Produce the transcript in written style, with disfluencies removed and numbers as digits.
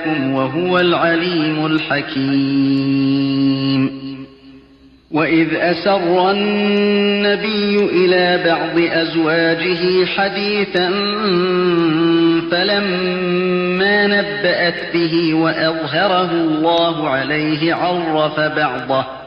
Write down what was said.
وهو العليم الحكيم. وإذ أسر النبي إلى بعض أزواجه حديثا فلما نبأت به وأظهره الله عليه عرف بعضه